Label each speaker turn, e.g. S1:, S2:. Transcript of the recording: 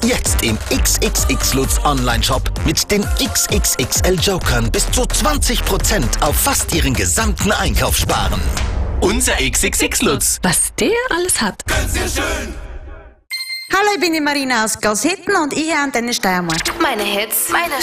S1: Jetzt im XXX Lutz Online-Shop mit den XXXL Jokern bis zu 20% auf fast Ihren gesamten Einkauf sparen. Unser XXX Lutz.
S2: Was der alles hat.
S3: Ganz sehr schön.
S4: Hallo, ich bin die Marina aus Gausetten und ich höre Antenne Steiermark.
S5: Meine Hits, meine